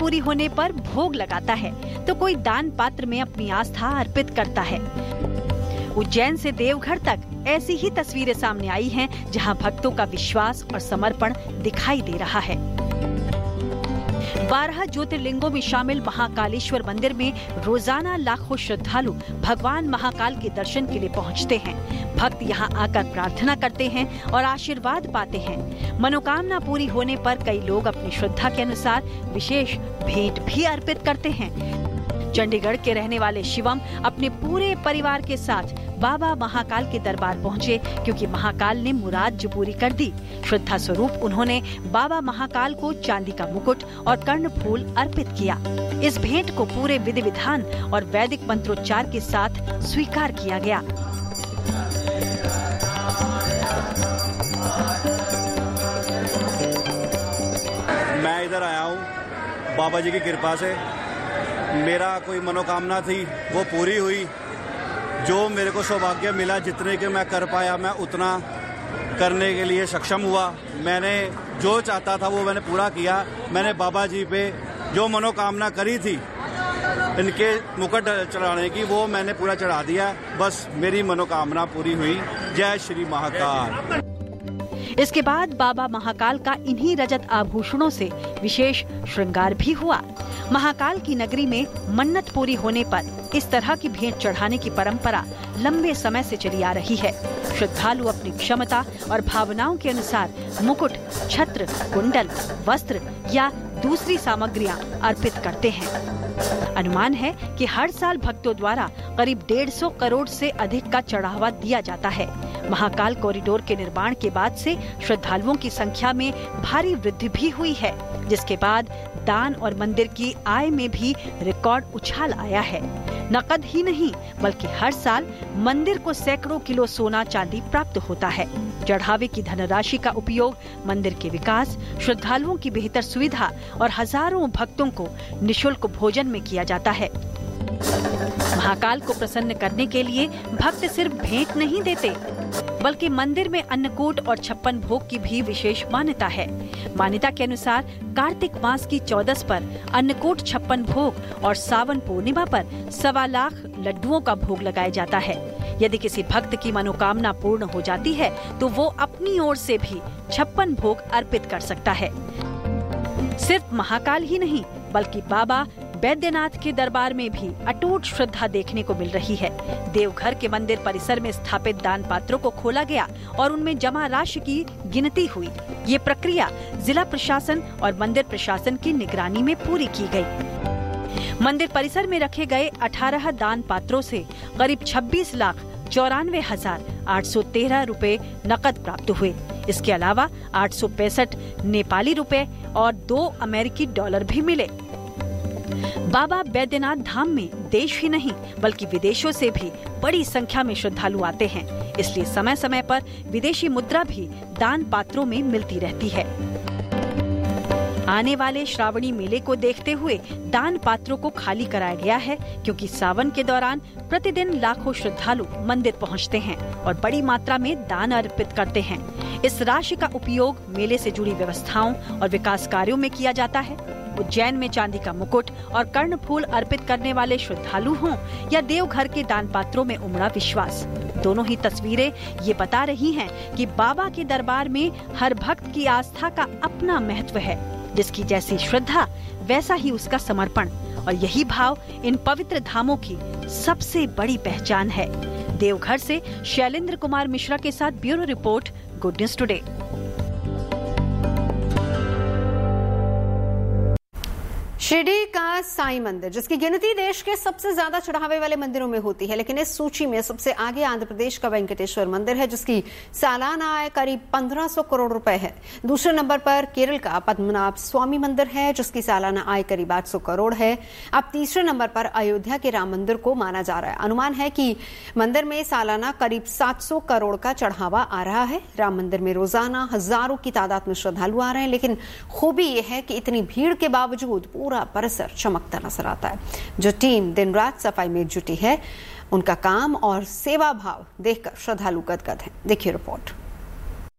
पूरी होने पर भोग लगाता है, तो कोई दान पात्र में अपनी आस्था अर्पित करता है। उज्जैन से देवघर तक ऐसी ही तस्वीरें सामने आई हैं, जहां भक्तों का विश्वास और समर्पण दिखाई दे रहा है। 12 ज्योतिर्लिंगों में शामिल महाकालेश्वर मंदिर में रोजाना लाखों श्रद्धालु भगवान महाकाल के दर्शन के लिए पहुंचते हैं। भक्त यहां आकर प्रार्थना करते हैं और आशीर्वाद पाते हैं। मनोकामना पूरी होने पर कई लोग अपनी श्रद्धा के अनुसार विशेष भेंट भी अर्पित करते हैं। चंडीगढ़ के रहने वाले शिवम अपने पूरे परिवार के साथ बाबा महाकाल के दरबार पहुंचे, क्योंकि महाकाल ने मुराद जो पूरी कर दी। श्रद्धा स्वरूप उन्होंने बाबा महाकाल को चांदी का मुकुट और कर्णफूल अर्पित किया। इस भेंट को पूरे विधि विधान और वैदिक मंत्रोच्चार के साथ स्वीकार किया गया। मैं इधर आया हूँ बाबा जी की कृपा से। मेरा कोई मनोकामना थी वो पूरी हुई। जो मेरे को सौभाग्य मिला, जितने के मैं कर पाया, मैं उतना करने के लिए सक्षम हुआ। मैंने जो चाहता था वो मैंने पूरा किया। मैंने बाबा जी पे जो मनोकामना करी थी इनके मुकुट चढ़ाने की, वो मैंने पूरा चढ़ा दिया। बस मेरी मनोकामना पूरी हुई। जय श्री महाकाल। इसके बाद बाबा महाकाल का इन्हीं रजत आभूषणों से विशेष श्रृंगार भी हुआ। महाकाल की नगरी में मन्नत पूरी होने पर इस तरह की भेंट चढ़ाने की परंपरा लंबे समय से चली आ रही है। श्रद्धालु अपनी क्षमता और भावनाओं के अनुसार मुकुट, छत्र, कुंडल, वस्त्र या दूसरी सामग्रियां अर्पित करते हैं। अनुमान है कि हर साल भक्तों द्वारा करीब 150 करोड़ से अधिक का चढ़ावा दिया जाता है। महाकाल कॉरिडोर के निर्माण के बाद से श्रद्धालुओं की संख्या में भारी वृद्धि भी हुई है, जिसके बाद दान और मंदिर की आय में भी रिकॉर्ड उछाल आया है। नकद ही नहीं बल्कि हर साल मंदिर को सैकड़ों किलो सोना चांदी प्राप्त होता है। चढ़ावे की धनराशि का उपयोग मंदिर के विकास, श्रद्धालुओं की बेहतर सुविधा और हजारों भक्तों को निशुल्क भोजन में किया जाता है। महाकाल को प्रसन्न करने के लिए भक्त सिर्फ भेंट नहीं देते, बल्कि मंदिर में अन्नकूट और 56 भोग की भी विशेष मान्यता है। मान्यता के अनुसार कार्तिक मास की 14 पर अन्नकूट 56 भोग और सावन पूर्णिमा पर 1.25 लाख लड्डुओं का भोग लगाया जाता है। यदि किसी भक्त की मनोकामना पूर्ण हो जाती है तो वो अपनी ओर से भी 56 भोग अर्पित कर सकता है। सिर्फ महाकाल ही नहीं बल्कि बाबा बैद्यनाथ के दरबार में भी अटूट श्रद्धा देखने को मिल रही है। देवघर के मंदिर परिसर में स्थापित दान पात्रों को खोला गया और उनमें जमा राशि की गिनती हुई। ये प्रक्रिया जिला प्रशासन और मंदिर प्रशासन की निगरानी में पूरी की गई। मंदिर परिसर में रखे गए 18 दान पात्रों से करीब 26,94,813 रुपए नकद प्राप्त हुए। इसके अलावा 865 नेपाली रुपए और 2 अमेरिकी डॉलर भी मिले। बाबा बैद्यनाथ धाम में देश ही नहीं बल्कि विदेशों से भी बड़ी संख्या में श्रद्धालु आते हैं, इसलिए समय समय पर विदेशी मुद्रा भी दान पात्रों में मिलती रहती है। आने वाले श्रावणी मेले को देखते हुए दान पात्रों को खाली कराया गया है, क्योंकि सावन के दौरान प्रतिदिन लाखों श्रद्धालु मंदिर पहुंचते हैं और बड़ी मात्रा में दान अर्पित करते हैं। इस राशि का उपयोग मेले से जुड़ी व्यवस्थाओं और विकास कार्यों में किया जाता है। उज्जैन में चांदी का मुकुट और कर्णफूल अर्पित करने वाले श्रद्धालु हों या देवघर के दान पात्रों में उमड़ा विश्वास, दोनों ही तस्वीरें ये बता रही हैं कि बाबा के दरबार में हर भक्त की आस्था का अपना महत्व है। जिसकी जैसी श्रद्धा वैसा ही उसका समर्पण, और यही भाव इन पवित्र धामों की सबसे बड़ी पहचान है। देवघर से शैलेंद्र कुमार मिश्रा के साथ bureau report, good news today. Shirdi का साईं मंदिर, जिसकी गिनती देश के सबसे ज्यादा चढ़ावे वाले मंदिरों में होती है, लेकिन इस सूची में सबसे आगे आंध्र प्रदेश का वेंकटेश्वर मंदिर है, जिसकी सालाना आय करीब 1500 करोड़ रुपए है। दूसरे नंबर पर केरल का पद्मनाभ स्वामी मंदिर है, जिसकी सालाना आय करीब 800 करोड़ है। अब तीसरे नंबर पर अयोध्या के राम मंदिर को माना जा रहा है। अनुमान है कि मंदिर में सालाना करीब 700 करोड़ का चढ़ावा आ रहा है। राम मंदिर में रोजाना हजारों की तादाद में श्रद्धालु आ रहे हैं, लेकिन खूबी यह है कि इतनी भीड़ के बावजूद पूरा परिसर चमकता नजर आता है। जो टीम दिन रात सफाई में जुटी है, उनका काम और सेवा भाव देखकर श्रद्धालु गदगद हैं। देखिए रिपोर्ट।